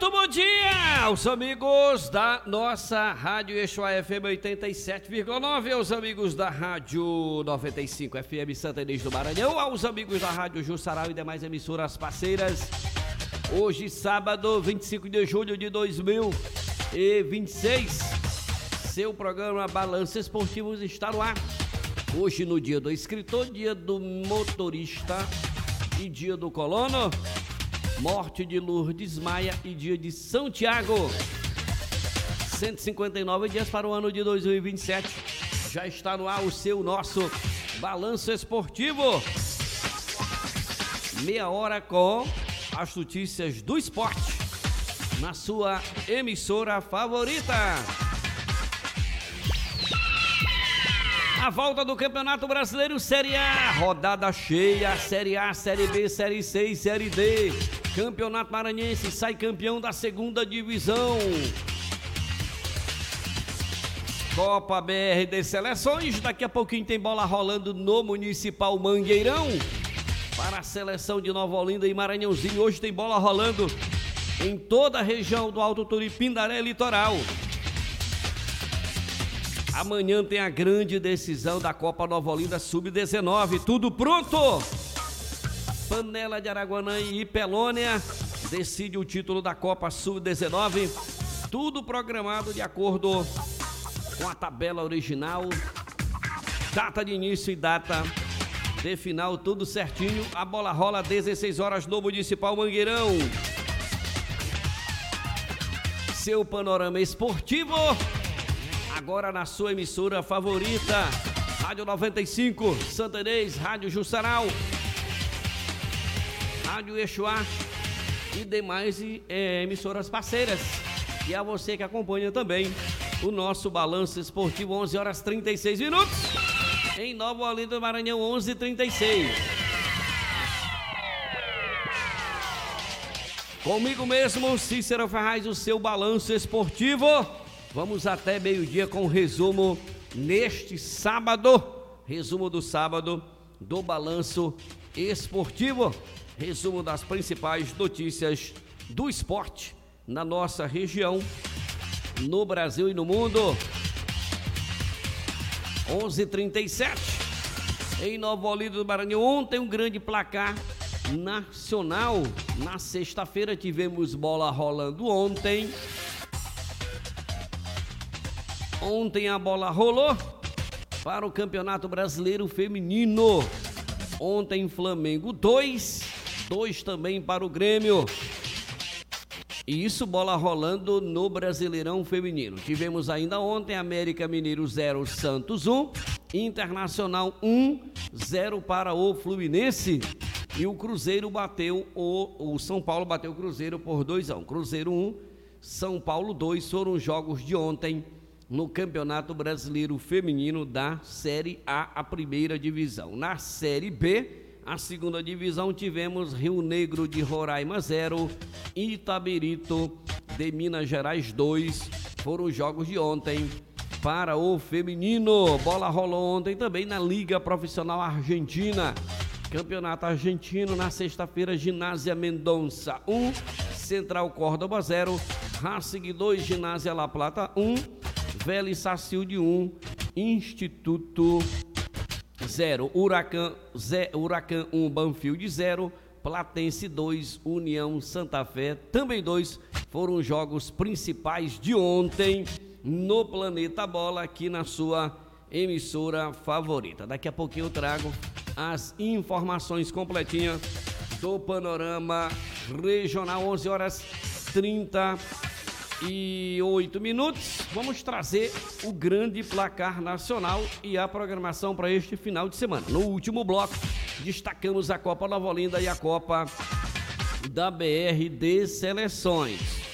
Muito bom dia, os amigos da nossa Rádio Eixoá FM 87,9, aos amigos da Rádio 95 FM Santa Inês do Maranhão, aos amigos da Rádio Jussaral e demais emissoras parceiras. Hoje, sábado, 25 de julho de 2026, seu programa Balanço Esportivo está no ar. Hoje, no dia do escritor, dia do motorista e dia do colono, morte de Lourdes Maia e dia de São Tiago. 159 dias para o ano de 2027. Já está no ar o nosso Balanço Esportivo. Meia hora com as notícias do esporte na sua emissora favorita. A volta do Campeonato Brasileiro Série A, rodada cheia, Série A, Série B, Série C e Série D. Campeonato Maranhense sai campeão da segunda divisão. Copa BR de Seleções, daqui a pouquinho tem bola rolando no Municipal Mangueirão para a seleção de Nova Olinda e Maranhãozinho. Hoje tem bola rolando em toda a região do Alto Turipindaré Litoral. Amanhã tem a grande decisão da Copa Nova Olinda Sub-19. Tudo pronto! Panela de Araguanã e Pelônia decide o título da Copa Sub-19. Tudo programado de acordo com a tabela original. Data de início e data de final, tudo certinho. A bola rola às 16 horas no Municipal Mangueirão. Seu panorama esportivo agora na sua emissora favorita, Rádio 95, Santa Inês, Rádio Jussaral, Rádio Eixoá e demais emissoras parceiras. E a você que acompanha também o nosso Balanço Esportivo, 11 horas 36 minutos, em Nova Olinda do Maranhão, 11h36. Comigo mesmo, Cícero Ferraz, o seu Balanço Esportivo. Vamos até meio-dia com o resumo neste sábado, resumo do sábado do Balanço Esportivo, resumo das principais notícias do esporte na nossa região, no Brasil e no mundo. 11h37, em Nova Olinda do Maranhão. Ontem um grande placar nacional, na sexta-feira tivemos bola rolando ontem a bola rolou para o Campeonato Brasileiro Feminino. Ontem Flamengo 2 também para o Grêmio. E isso, bola rolando no Brasileirão Feminino. Tivemos ainda ontem América Mineiro 0, Santos 1, Internacional 1-0 para o Fluminense. E o Cruzeiro bateu, o São Paulo bateu o Cruzeiro por 2-1. Cruzeiro 1, São Paulo 2, foram os jogos de ontem no Campeonato Brasileiro Feminino da Série A, a primeira divisão. Na Série B, a segunda divisão, tivemos Rio Negro de Roraima 0, Itabirito de Minas Gerais 2, foram os jogos de ontem para o feminino. Bola rolou ontem também na Liga Profissional Argentina. Campeonato Argentino, na sexta-feira, Ginásia Mendonça 1, Central Córdoba 0, Racing 2, Ginásia La Plata 1, Vélez Sarsfield 1, Instituto 0, Huracan 1, Banfield 0, Platense 2, União Santa Fé também 2, foram os jogos principais de ontem no Planeta Bola, aqui na sua emissora favorita. Daqui a pouquinho eu trago as informações completinhas do panorama regional. 11 horas 38 minutos. Vamos trazer o grande placar nacional e a programação para este final de semana. No último bloco, destacamos a Copa Nova Olinda e a Copa da BR de Seleções.